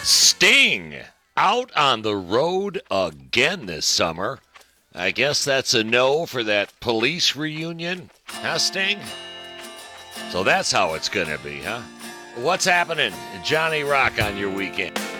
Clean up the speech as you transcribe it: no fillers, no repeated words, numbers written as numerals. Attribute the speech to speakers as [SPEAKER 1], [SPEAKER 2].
[SPEAKER 1] Sting out on the road again this summer. I guess that's a no for that Police reunion, huh, Sting? So that's how it's going to be, huh? What's happening, Johnny Rock, on your weekend?